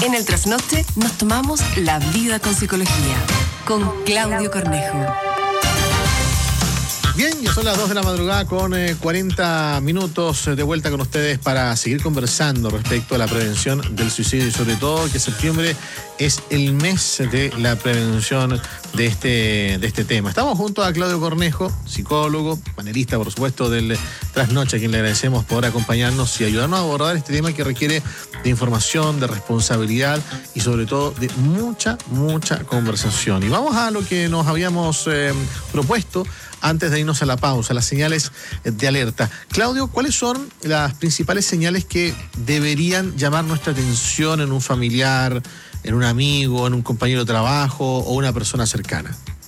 En el Trasnoche nos tomamos la vida con psicología, con Claudio Cornejo. Bien, ya son las 2 de la madrugada con 40 minutos de vuelta con ustedes para seguir conversando respecto a la prevención del suicidio y sobre todo que septiembre es el mes de la prevención de este tema. Estamos junto a Claudio Cornejo, psicólogo, panelista por supuesto del Trasnoche, a quien le agradecemos por acompañarnos y ayudarnos a abordar este tema que requiere de información, de responsabilidad y sobre todo de mucha conversación. Y vamos a lo que nos habíamos propuesto antes de irnos a la pausa, las señales de alerta. Claudio, ¿cuáles son las principales señales que deberían llamar nuestra atención en un familiar, en un amigo, en un compañero de trabajo o una persona cercana?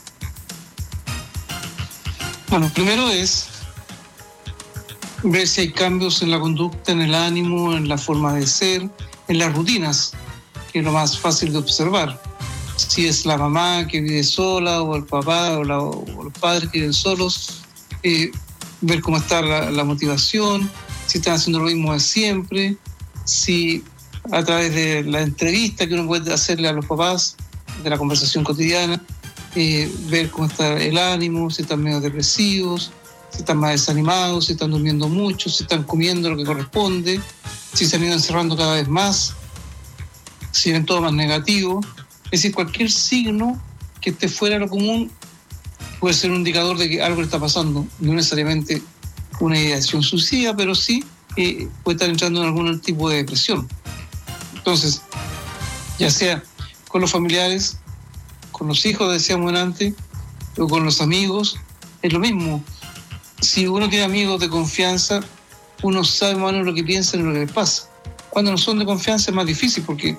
Bueno, primero es ver si hay cambios en la conducta, en el ánimo, en la forma de ser, en las rutinas, que es lo más fácil de observar. Si es la mamá que vive sola o el papá o los padres que viven solos, ver cómo está la motivación, si están haciendo lo mismo de siempre, si a través de la entrevista que uno puede hacerle a los papás, de la conversación cotidiana, ver cómo está el ánimo, si están medio depresivos, si están más desanimados, si están durmiendo mucho, si están comiendo lo que corresponde, si se han ido encerrando cada vez más, si ven todo más negativo. Es decir, cualquier signo que esté fuera de lo común puede ser un indicador de que algo le está pasando. No necesariamente una ideación suicida, pero sí puede estar entrando en algún tipo de depresión. Entonces, ya sea con los familiares, con los hijos, decíamos antes, o con los amigos, es lo mismo. Si uno tiene amigos de confianza, uno sabe más o menos lo que piensan y lo que les pasa. Cuando no son de confianza es más difícil porque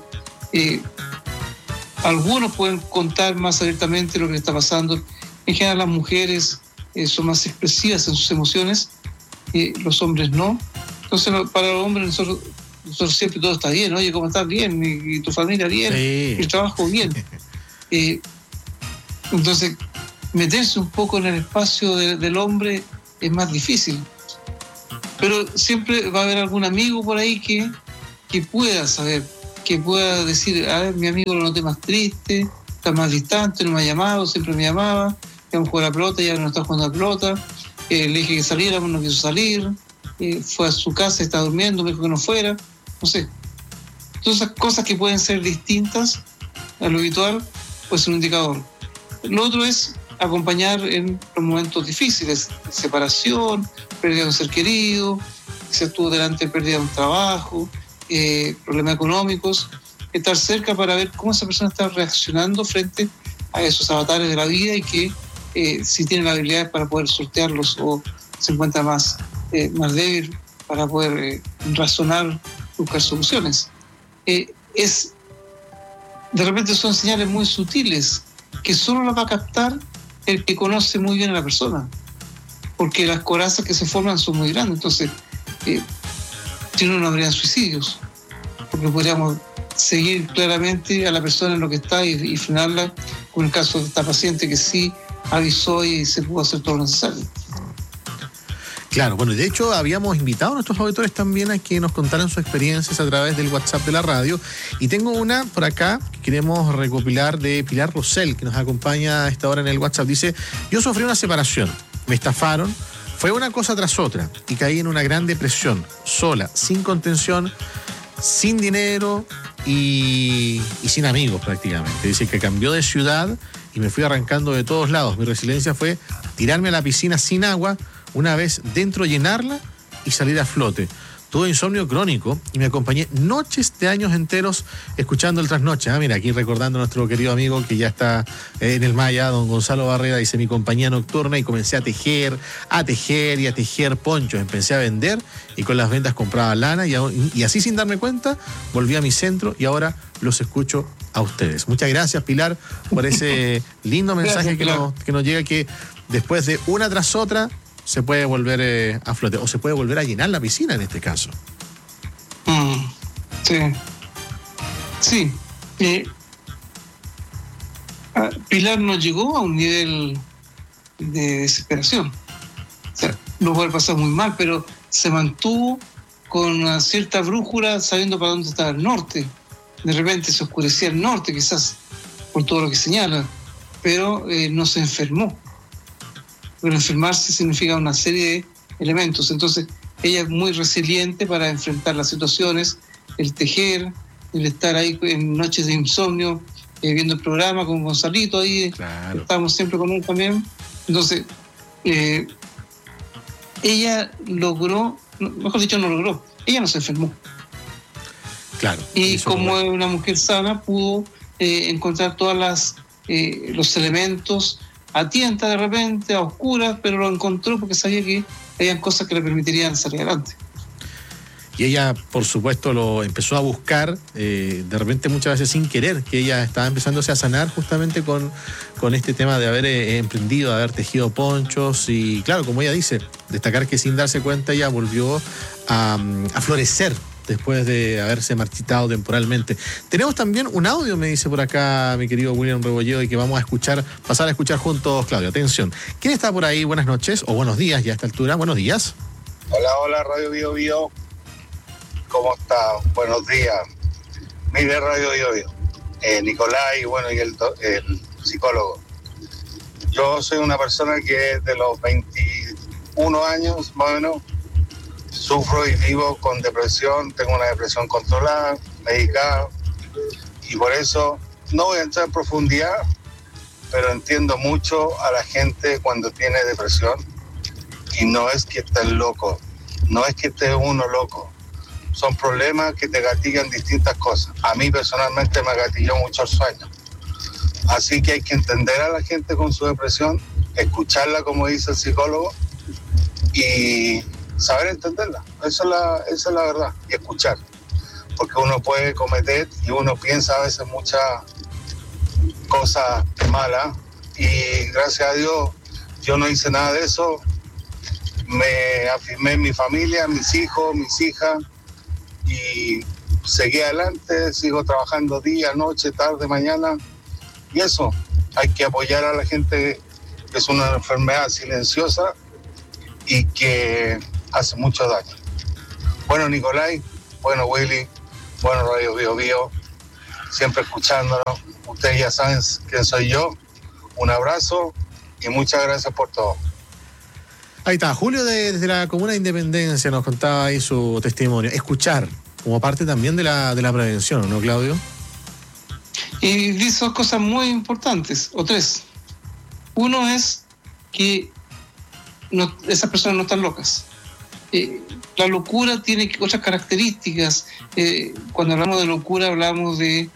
algunos pueden contar más abiertamente lo que les está pasando. En general las mujeres son más expresivas en sus emociones, los hombres no. Entonces para los hombres nosotros siempre todo está bien. Oye, ¿cómo estás? Bien. ¿Y tu familia? Bien. Sí. ¿Y el trabajo? Bien. Entonces meterse un poco en el espacio del hombre es más difícil. Pero siempre va a haber algún amigo por ahí que pueda saber, que pueda decir, a ver, mi amigo lo noté más triste, está más distante, no me ha llamado, siempre me llamaba, íbamos a jugar a la pelota, ya no está jugando a la pelota, le dije que saliéramos, no quiso salir, fue a su casa, está durmiendo, me dijo que no fuera, no sé. Todas esas cosas que pueden ser distintas a lo habitual, puede ser un indicador. Lo otro es acompañar en los momentos difíciles, separación, pérdida de un ser querido, se estuvo delante de pérdida de un trabajo, problemas económicos, estar cerca para ver cómo esa persona está reaccionando frente a esos avatares de la vida y que si tiene la habilidad para poder sortearlos o se encuentra más débil para poder razonar, buscar soluciones. De repente son señales muy sutiles que solo las va a captar el que conoce muy bien a la persona, porque las corazas que se forman son muy grandes. Entonces si no habrían suicidios, porque podríamos seguir claramente a la persona en lo que está y frenarla, con el caso de esta paciente que sí avisó y se pudo hacer todo lo necesario. Claro, bueno, de hecho habíamos invitado a nuestros auditores también a que nos contaran sus experiencias a través del WhatsApp de la radio y tengo una por acá que queremos recopilar de Pilar Rosell, que nos acompaña a esta hora en el WhatsApp. Dice, yo sufrí una separación, me estafaron, fue una cosa tras otra y caí en una gran depresión, sola, sin contención, sin dinero y sin amigos prácticamente. Dice que cambió de ciudad y me fui arrancando de todos lados. Mi resiliencia fue tirarme a la piscina sin agua, una vez dentro llenarla y salir a flote. Tuve insomnio crónico y me acompañé noches de años enteros escuchando el Trasnoche. Mira, aquí recordando a nuestro querido amigo que ya está en el Maya, don Gonzalo Barrera, dice, mi compañía nocturna, y comencé a tejer ponchos. Empecé a vender y con las ventas compraba lana y así sin darme cuenta volví a mi centro y ahora los escucho a ustedes. Muchas gracias, Pilar, por ese lindo mensaje que nos llega, que después de una tras otra se puede volver a flote, o se puede volver a llenar la piscina en este caso. Sí. Pilar no llegó a un nivel de desesperación. O sea, lo puede pasar muy mal, pero se mantuvo con una cierta brújula sabiendo para dónde estaba el norte. de repente se oscurecía el norte, quizás por todo lo que señala, pero no se enfermó. Pero enfermarse significa una serie de elementos. Entonces, ella es muy resiliente para enfrentar las situaciones, el tejer, el estar ahí en noches de insomnio, viendo el programa con Gonzalito ahí, claro. Estábamos siempre con él también. Entonces, ella logró, mejor dicho, no logró, ella no se enfermó. Claro. Y como es una mujer sana, pudo encontrar todas los elementos a tientas de repente, a oscuras, pero lo encontró porque sabía que habían cosas que le permitirían salir adelante. Y ella, por supuesto, lo empezó a buscar, de repente muchas veces sin querer, que ella estaba empezándose a sanar justamente con este tema de haber emprendido, de haber tejido ponchos. Y claro, como ella dice, destacar que sin darse cuenta ella volvió a florecer después de haberse marchitado temporalmente. Tenemos también un audio, me dice por acá mi querido William Rebolledo, y que vamos a pasar a escuchar juntos, Claudio. Atención. ¿Quién está por ahí? Buenas noches, o buenos días ya a esta altura. Buenos días. Hola, Radio Bio Bio. ¿Cómo está? Buenos días. Mire, Radio Bio Bio. Nicolás, bueno, y el psicólogo. Yo soy una persona que de los 21 años, más o menos, sufro y vivo con depresión. Tengo una depresión controlada, medicada, y por eso no voy a entrar en profundidad, pero entiendo mucho a la gente cuando tiene depresión. Y no es que estés loco, no es que esté uno loco. Son problemas que te gatillan distintas cosas. A mí personalmente me gatilló muchos sueños. Así que hay que entender a la gente con su depresión, escucharla como dice el psicólogo y saber entenderla. Esa es la verdad, y escuchar. Porque uno puede cometer y uno piensa a veces muchas cosas malas y gracias a Dios yo no hice nada de eso. Me afirmé en mi familia, mis hijos, mis hijas, y seguí adelante, sigo trabajando día, noche, tarde, mañana, y eso, hay que apoyar a la gente, que es una enfermedad silenciosa y que hace mucho daño. Bueno, Nicolás, bueno, Willy, bueno, Radio Bio Bio, siempre escuchándonos, ustedes ya saben quién soy yo, un abrazo y muchas gracias por todo. Ahí está, Julio desde la Comuna de Independencia nos contaba ahí su testimonio. Escuchar, como parte también de la prevención, ¿no, Claudio? Y dice dos cosas muy importantes, o tres. Uno es que esas personas no están locas. La locura tiene otras características. Cuando hablamos de locura hablamos de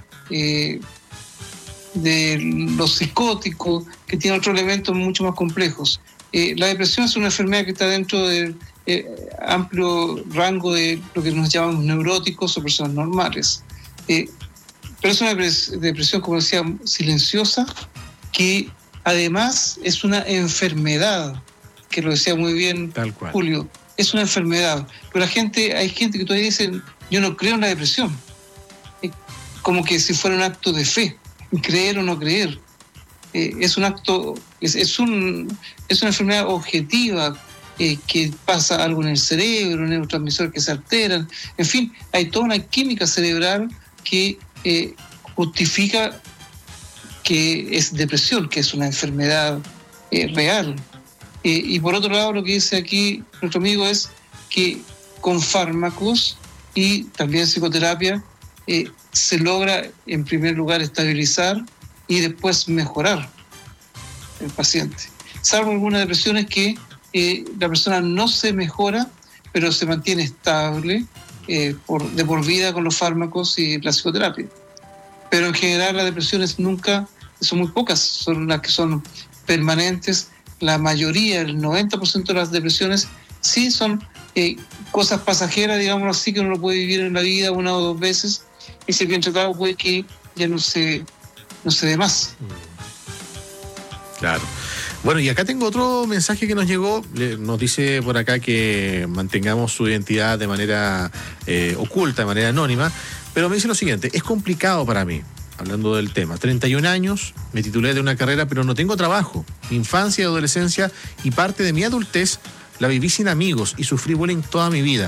los psicóticos, que tienen otros elementos mucho más complejos. La depresión es una enfermedad que está dentro del amplio rango de lo que nos llamamos neuróticos o personas normales. Pero es una depresión, como decía, silenciosa, que además es una enfermedad, que lo decía muy bien Julio, es una enfermedad. Pero hay gente que todavía dice, yo no creo en la depresión. Como que si fuera un acto de fe, creer o no creer. Es un acto, es una enfermedad objetiva, que pasa algo en el cerebro, neurotransmisores que se alteran, en fin, hay toda una química cerebral que justifica que es depresión, que es una enfermedad real. Y por otro lado, lo que dice aquí nuestro amigo es que con fármacos y también psicoterapia se logra en primer lugar estabilizar y después mejorar el paciente. Salvo algunas depresiones que la persona no se mejora, pero se mantiene estable de por vida con los fármacos y la psicoterapia. Pero en general las depresiones son muy pocas, son las que son permanentes. La mayoría, el 90% de las depresiones sí son cosas pasajeras, digámoslo así, que uno lo puede vivir en la vida una o dos veces, y si bien tratado puede que ya no se dé más. Claro. Bueno, y acá tengo otro mensaje que nos llegó. Nos dice por acá que mantengamos su identidad de manera oculta, de manera anónima, pero me dice lo siguiente: es complicado para mí, hablando del tema. 31 años, me titulé de una carrera, pero no tengo trabajo. Mi infancia y adolescencia y parte de mi adultez la viví sin amigos y sufrí bullying toda mi vida.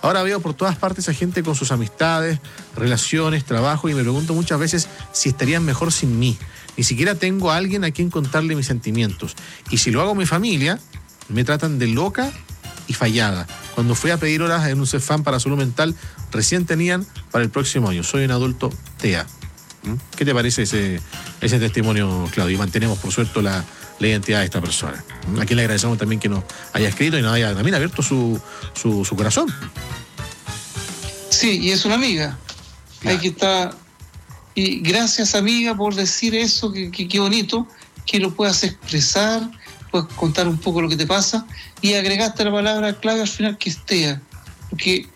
Ahora veo por todas partes a gente con sus amistades, relaciones, trabajo, y me pregunto muchas veces si estarían mejor sin mí. Ni siquiera tengo a alguien a quien contarle mis sentimientos. Y si lo hago a mi familia, me tratan de loca y fallada. Cuando fui a pedir horas en un CEFAM para salud mental, recién tenían para el próximo año. Soy un adulto TEA. ¿Qué te parece ese testimonio, Claudio? Y mantenemos, por suerte, la identidad de esta persona. A quien le agradecemos también que nos haya escrito y nos haya también abierto su corazón. Sí, y es una amiga. Claro. Ahí que está. Y gracias, amiga, por decir eso, que bonito, que lo puedas expresar, puedes contar un poco lo que te pasa, y agregaste la palabra clave al final, que es TEA. Porque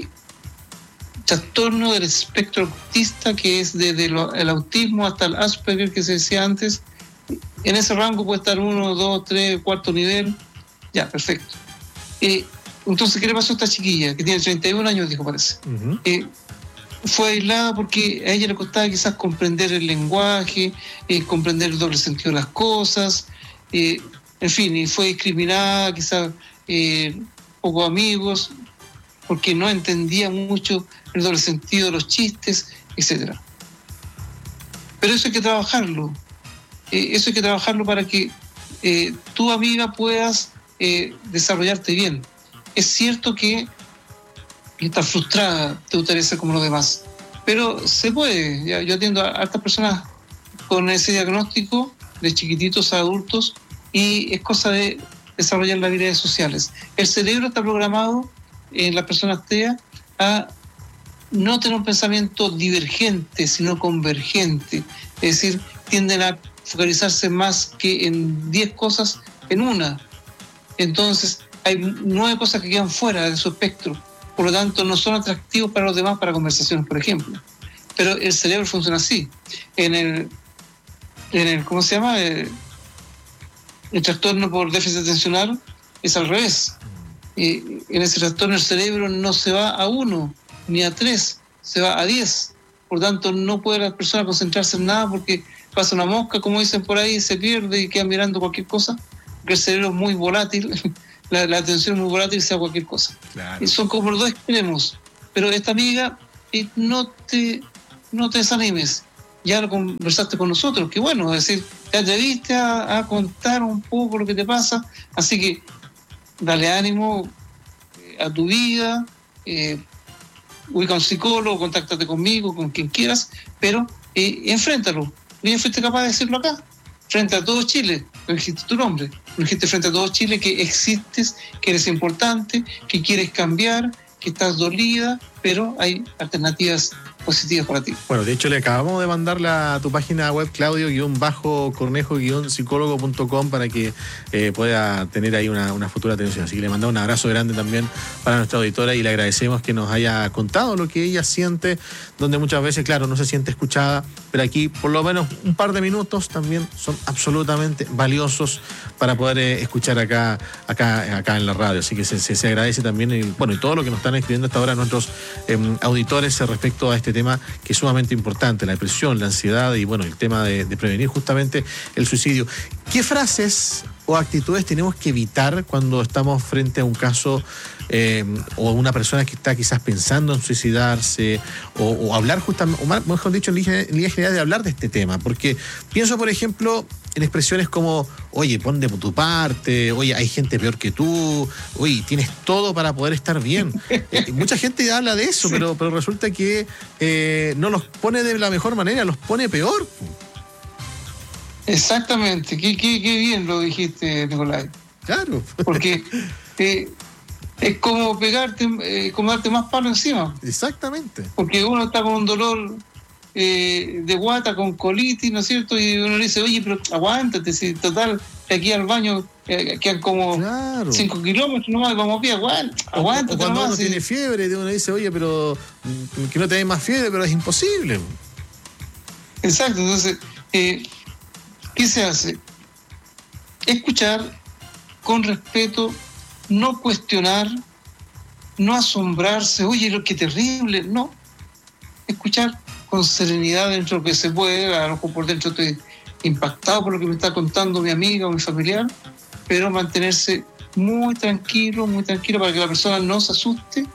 trastorno del espectro autista, que es desde el autismo hasta el Asperger, que se decía antes, en ese rango puede estar 1, 2, 3, cuarto nivel. Ya, perfecto. Entonces, ¿qué le pasó a esta chiquilla? Que tiene 31 años, dijo, parece. Uh-huh. Fue aislada porque a ella le costaba quizás comprender el lenguaje, comprender el doble sentido de las cosas, en fin, y fue discriminada, quizás pocos amigos, porque no entendía mucho el doble sentido de los chistes, etc. Pero eso hay que trabajarlo. Eso hay que trabajarlo para que tu amiga puedas desarrollarte bien. Es cierto que estás frustrada, te gustaría ser como los demás, pero se puede. Yo atiendo a estas personas con ese diagnóstico de chiquititos a adultos, y es cosa de desarrollar las habilidades sociales. El cerebro está programado en las personas TEA a no tener un pensamiento divergente, sino convergente. Es decir, tienden a focalizarse más que en 10 cosas en una. Entonces, hay 9 cosas que quedan fuera de su espectro. Por lo tanto, no son atractivos para los demás para conversaciones, por ejemplo. Pero el cerebro funciona así. En el ¿cómo se llama? El trastorno por déficit atencional es al revés. En ese trastorno el cerebro no se va a 1 ni a 3, se va a 10. Por lo tanto, no puede la persona concentrarse en nada porque pasa una mosca, como dicen por ahí, se pierde y queda mirando cualquier cosa, porque el cerebro es muy volátil, la atención es muy volátil y sea cualquier cosa. Claro. Son como los dos extremos. Pero esta amiga, no te desanimes. Ya lo conversaste con nosotros, que bueno, es decir, te atreviste a contar un poco lo que te pasa, así que dale ánimo a tu vida, ubica a un psicólogo, contáctate conmigo, con quien quieras, pero enfréntalo. Bien, fuiste capaz de decirlo acá, frente a todo Chile, no dijiste tu nombre, no dijiste frente a todo Chile que existes, que eres importante, que quieres cambiar, que estás dolida, pero hay alternativas positivas para ti. Bueno, de hecho le acabamos de mandar a tu página web, claudio-cornejo-psicólogo.com, para que pueda tener ahí una futura atención. Así que le mandamos un abrazo grande también para nuestra auditora y le agradecemos que nos haya contado lo que ella siente, donde muchas veces, claro, no se siente escuchada, pero aquí por lo menos un par de minutos también son absolutamente valiosos para poder escuchar acá en la radio. Así que se agradece también, y todo lo que nos están escribiendo hasta ahora nuestros auditores respecto a este tema que es sumamente importante, la depresión, la ansiedad y el tema de prevenir justamente el suicidio. ¿Qué frases o actitudes tenemos que evitar cuando estamos frente a un caso o una persona que está quizás pensando en suicidarse o hablar justamente, o mejor dicho, en línea general, de hablar de este tema? Porque pienso, por ejemplo, en expresiones como, oye, pon de tu parte, oye, hay gente peor que tú, oye, tienes todo para poder estar bien. Mucha gente habla de eso, sí, pero resulta que no los pone de la mejor manera, los pone peor. Exactamente, qué bien lo dijiste, Nicolás. Claro. Porque es como pegarte, como darte más palo encima. Exactamente. Porque uno está con un dolor de guata, con colitis, ¿no es cierto? Y uno le dice, oye, pero aguántate, si total, de aquí al baño quedan como 5 kilómetros nomás, vamos a pie, aguántate. O cuando nomás, uno tiene fiebre, uno dice, oye, pero que no te dé más fiebre, pero es imposible. Exacto, entonces, ¿qué se hace? Escuchar con respeto, no cuestionar, no asombrarse, oye, qué terrible, no. Escuchar con serenidad dentro de lo que se puede, a lo mejor por dentro estoy impactado por lo que me está contando mi amiga o mi familiar, pero mantenerse muy tranquilo para que la persona no se asuste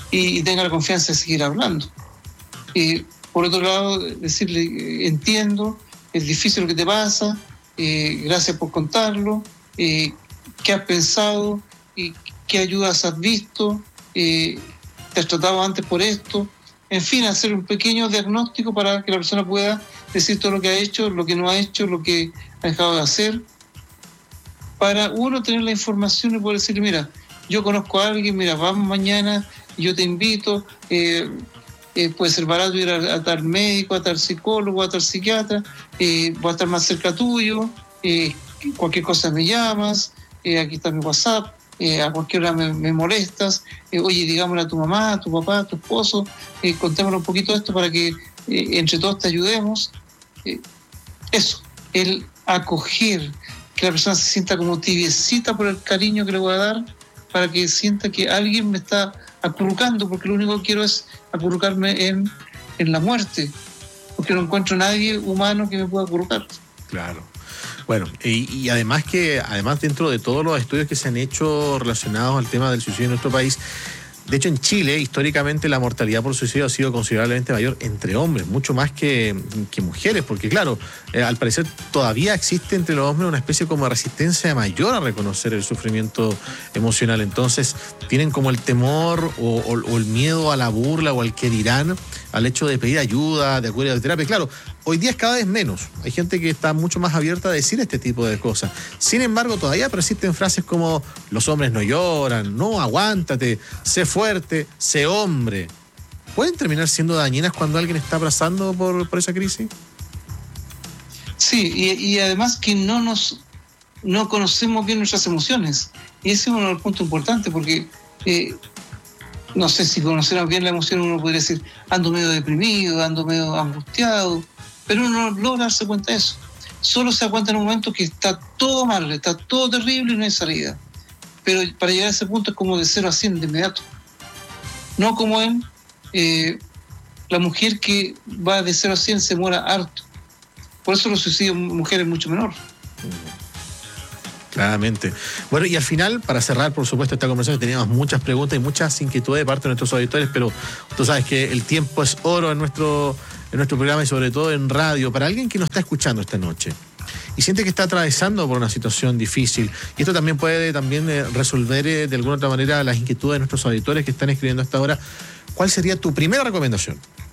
y tenga la confianza de seguir hablando. Por otro lado, decirle, entiendo, es difícil lo que te pasa, gracias por contarlo, qué has pensado, qué ayudas has visto, te has tratado antes por esto. En fin, hacer un pequeño diagnóstico para que la persona pueda decir todo lo que ha hecho, lo que no ha hecho, lo que ha dejado de hacer, para uno tener la información y poder decirle, mira, yo conozco a alguien, mira, vamos mañana, yo te invito, puede ser barato ir a tal médico, a tal psicólogo, a tal psiquiatra, voy a estar más cerca tuyo, cualquier cosa me llamas, aquí está mi WhatsApp, a cualquier hora me molestas, oye, digámosle a tu mamá, a tu papá, a tu esposo, contémosle un poquito de esto para que entre todos te ayudemos. Eso, el acoger, que la persona se sienta como tibiecita por el cariño que le voy a dar, para que sienta que alguien me está acurrucando, porque lo único que quiero es acurrucarme en la muerte, porque no encuentro a nadie humano que me pueda acurrucar. Claro. Bueno, y además dentro de todos los estudios que se han hecho relacionados al tema del suicidio en nuestro país, de hecho en Chile históricamente la mortalidad por suicidio ha sido considerablemente mayor entre hombres, mucho más que mujeres, porque claro, al parecer todavía existe entre los hombres una especie como de resistencia mayor a reconocer el sufrimiento emocional. Entonces tienen como el temor o el miedo a la burla o al que dirán, al hecho de pedir ayuda, de acudir a la terapia. Claro, hoy día es cada vez menos. Hay gente que está mucho más abierta a decir este tipo de cosas. Sin embargo, todavía persisten frases como los hombres no lloran, no, aguántate, sé fuerte, sé hombre. ¿Pueden terminar siendo dañinas cuando alguien está pasando por esa crisis? Sí, y además que no conocemos bien nuestras emociones. Y ese es uno de los puntos importantes, porque no sé, si conociéramos bien la emoción, uno podría decir, ando medio deprimido, ando medio angustiado, pero uno no logra darse cuenta de eso. Solo se da cuenta en un momento que está todo mal, está todo terrible y no hay salida. Pero para llegar a ese punto es como de 0 a 100 de inmediato. No como en la mujer que va de 0 a 100 se muera harto. Por eso los suicidios en mujeres es mucho menor. Claramente. Bueno, y al final, para cerrar, por supuesto, esta conversación, teníamos muchas preguntas y muchas inquietudes de parte de nuestros auditores, pero tú sabes que el tiempo es oro en nuestro programa y sobre todo en radio. Para alguien que nos está escuchando esta noche y siente que está atravesando por una situación difícil, y esto también puede resolver de alguna otra manera las inquietudes de nuestros auditores que están escribiendo hasta ahora, ¿cuál sería tu primera recomendación?